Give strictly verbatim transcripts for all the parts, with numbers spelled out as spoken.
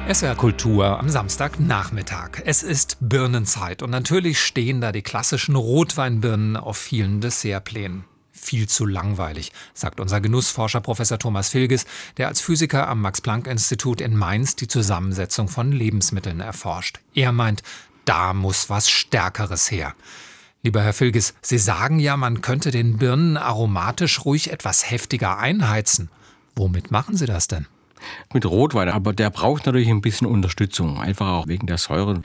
S R Kultur am Samstagnachmittag. Es ist Birnenzeit und natürlich stehen da die klassischen Rotweinbirnen auf vielen Dessertplänen. Viel zu langweilig, sagt unser Genussforscher Professor Thomas Filges, der als Physiker am Max-Planck-Institut in Mainz die Zusammensetzung von Lebensmitteln erforscht. Er meint, da muss was Stärkeres her. Lieber Herr Filges, Sie sagen ja, man könnte den Birnen aromatisch ruhig etwas heftiger einheizen. Womit machen Sie das denn? Mit Rotwein, aber der braucht natürlich ein bisschen Unterstützung, einfach auch wegen der Säure.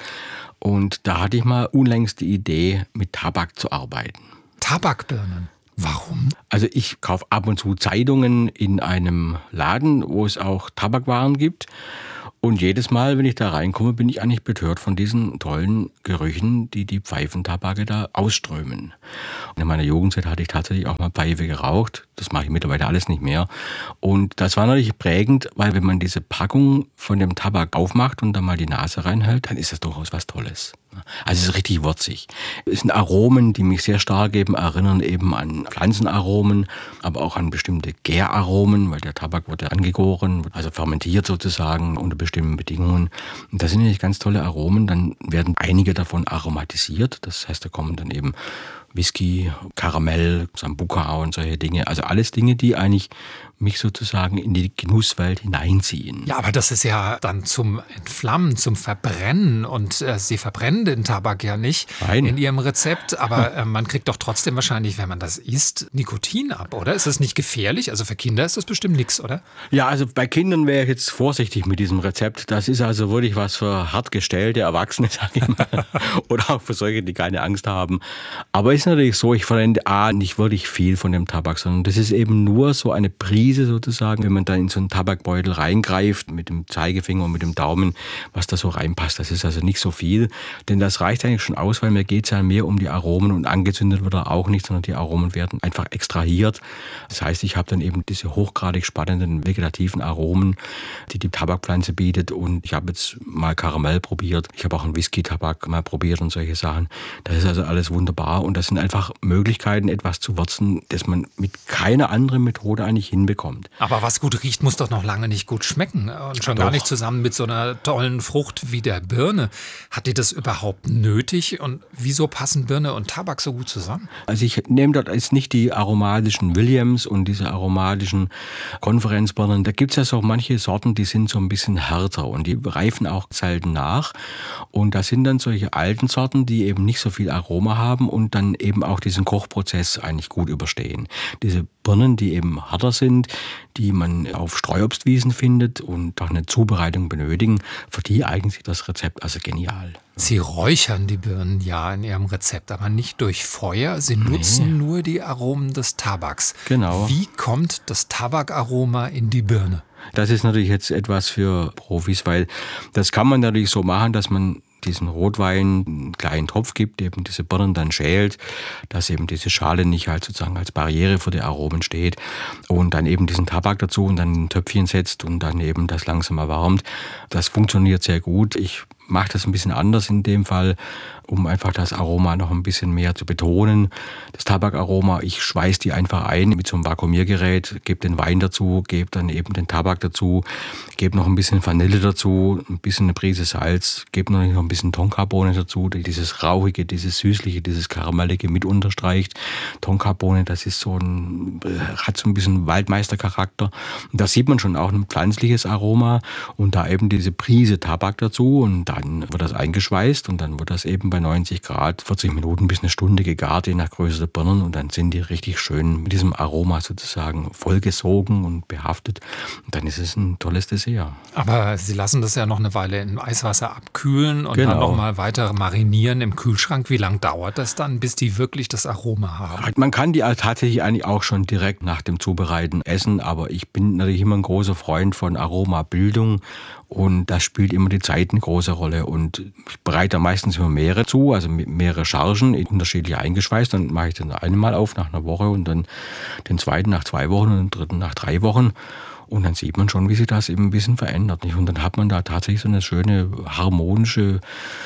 Und da hatte ich mal unlängst die Idee, mit Tabak zu arbeiten. Tabakbirnen? Warum? Also ich kaufe ab und zu Zeitungen in einem Laden, wo es auch Tabakwaren gibt. Und jedes Mal, wenn ich da reinkomme, bin ich eigentlich betört von diesen tollen Gerüchen, die die Pfeifentabake da ausströmen. Und in meiner Jugendzeit hatte ich tatsächlich auch mal Pfeife geraucht. Das mache ich mittlerweile alles nicht mehr. Und das war natürlich prägend, weil wenn man diese Packung von dem Tabak aufmacht und da mal die Nase reinhält, dann ist das durchaus was Tolles. Also es ist richtig würzig. Es sind Aromen, die mich sehr stark eben erinnern eben an Pflanzenaromen, aber auch an bestimmte Gäraromen, weil der Tabak wird ja angegoren, also fermentiert sozusagen unter bestimmten Bedingungen. Und das sind natürlich ganz tolle Aromen. Dann werden einige davon aromatisiert. Das heißt, da kommen dann eben Whisky, Karamell, Sambuca und solche Dinge. Also alles Dinge, die eigentlich mich sozusagen in die Genusswelt hineinziehen. Ja, aber das ist ja dann zum Entflammen, zum Verbrennen. Und äh, Sie verbrennen den Tabak ja nicht Nein. in Ihrem Rezept. Aber äh, man kriegt doch trotzdem wahrscheinlich, wenn man das isst, Nikotin ab, oder? Ist das nicht gefährlich? Also für Kinder ist das bestimmt nichts, oder? Ja, also bei Kindern wäre ich jetzt vorsichtig mit diesem Rezept. Das ist also wirklich was für hartgestellte Erwachsene, sag ich mal. Oder auch für solche, die keine Angst haben. Aber es ist natürlich so, ich verwende A, nicht wirklich viel von dem Tabak, sondern das ist eben nur so eine Prise sozusagen, wenn man da in so einen Tabakbeutel reingreift, mit dem Zeigefinger und mit dem Daumen, was da so reinpasst. Das ist also nicht so viel, denn das reicht eigentlich schon aus, weil mir geht es ja mehr um die Aromen und angezündet wird er auch nicht, sondern die Aromen werden einfach extrahiert. Das heißt, ich habe dann eben diese hochgradig spannenden vegetativen Aromen, die die Tabakpflanze bietet, und ich habe jetzt mal Karamell probiert, ich habe auch einen Whisky-Tabak mal probiert und solche Sachen. Das ist also alles wunderbar und das sind einfach Möglichkeiten, etwas zu würzen, das man mit keiner anderen Methode eigentlich hinbekommt. Aber was gut riecht, muss doch noch lange nicht gut schmecken. Und schon Doch. gar nicht zusammen mit so einer tollen Frucht wie der Birne. Hat die das überhaupt nötig? Und wieso passen Birne und Tabak so gut zusammen? Also ich nehme dort jetzt nicht die aromatischen Williams und diese aromatischen Konferenzbirnen. Da gibt es ja so manche Sorten, die sind so ein bisschen härter und die reifen auch selten nach. Und das sind dann solche alten Sorten, die eben nicht so viel Aroma haben und dann eben auch diesen Kochprozess eigentlich gut überstehen. Diese Birnen, die eben härter sind, die man auf Streuobstwiesen findet und auch eine Zubereitung benötigen, für die eignet sich das Rezept also genial. Sie räuchern die Birnen ja in Ihrem Rezept, aber nicht durch Feuer. Sie nutzen nee. nur die Aromen des Tabaks. Genau. Wie kommt das Tabakaroma in die Birne? Das ist natürlich jetzt etwas für Profis, weil das kann man natürlich so machen, dass man diesen Rotwein einen kleinen Topf gibt, eben diese Birnen dann schält, dass eben diese Schale nicht halt sozusagen als Barriere für die Aromen steht und dann eben diesen Tabak dazu und dann ein Töpfchen setzt und dann eben das langsam erwärmt. Das funktioniert sehr gut. Ich mache das ein bisschen anders in dem Fall, um einfach das Aroma noch ein bisschen mehr zu betonen. Das Tabakaroma, ich schweiß die einfach ein mit so einem Vakuumiergerät, gebe den Wein dazu, gebe dann eben den Tabak dazu, gebe noch ein bisschen Vanille dazu, ein bisschen eine Prise Salz, gebe noch ein bisschen Tonkabohne dazu, die dieses Rauchige, dieses Süßliche, dieses Karamellige mit unterstreicht. Tonkabohne, das ist so ein, hat so ein bisschen Waldmeistercharakter. Und da sieht man schon auch ein pflanzliches Aroma und da eben diese Prise Tabak dazu und dann wird das eingeschweißt und dann wird das eben bei neunzig Grad vierzig Minuten bis eine Stunde gegart, je nach Größe der Birnen, und dann sind die richtig schön mit diesem Aroma sozusagen vollgesogen und behaftet und dann ist es ein tolles Dessert. Aber Sie lassen das ja noch eine Weile in Eiswasser abkühlen und Genau. dann noch mal weiter marinieren im Kühlschrank. Wie lange dauert das dann, bis die wirklich das Aroma haben? Man kann die tatsächlich eigentlich auch schon direkt nach dem Zubereiten essen, aber ich bin natürlich immer ein großer Freund von Aromabildung und da spielt immer die Zeit eine große Rolle und ich bereite meistens immer mehrere zu, also mehrere Chargen, unterschiedlich eingeschweißt, dann mache ich den einen mal auf nach einer Woche und dann den zweiten nach zwei Wochen und den dritten nach drei Wochen. Und dann sieht man schon, wie sich das eben ein bisschen verändert. Und dann hat man da tatsächlich so eine schöne harmonische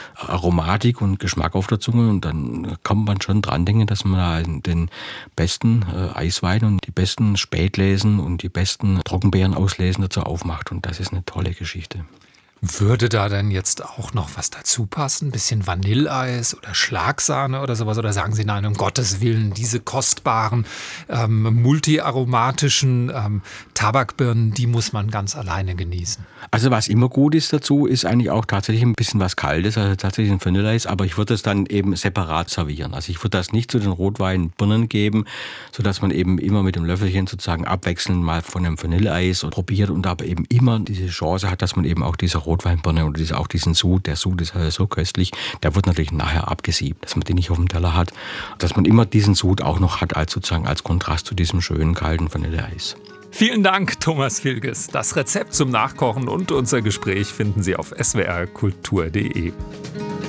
Aromatik und Geschmack auf der Zunge. Und dann kommt man schon dran denken, dass man da den besten Eiswein und die besten Spätlesen und die besten Trockenbeeren auslesen dazu aufmacht. Und das ist eine tolle Geschichte. Würde da denn jetzt auch noch was dazu passen? Ein bisschen Vanilleeis oder Schlagsahne oder sowas? Oder sagen Sie, nein, um Gottes Willen, diese kostbaren, ähm, multiaromatischen ähm, Tabakbirnen, die muss man ganz alleine genießen? Also was immer gut ist dazu, ist eigentlich auch tatsächlich ein bisschen was Kaltes, also tatsächlich ein Vanilleeis, aber ich würde es dann eben separat servieren. Also ich würde das nicht zu den Rotweinbirnen geben, sodass man eben immer mit dem Löffelchen sozusagen abwechselnd mal von einem Vanilleeis probiert und aber eben immer diese Chance hat, dass man eben auch diese Rotweinbirne oder diese, auch diesen Sud, der Sud ist also so köstlich, der wird natürlich nachher abgesiebt, dass man den nicht auf dem Teller hat, dass man immer diesen Sud auch noch hat als sozusagen als Kontrast zu diesem schönen kalten Vanilleeis. Vielen Dank, Thomas Vilges. Das Rezept zum Nachkochen und unser Gespräch finden Sie auf s w r kultur punkt d e.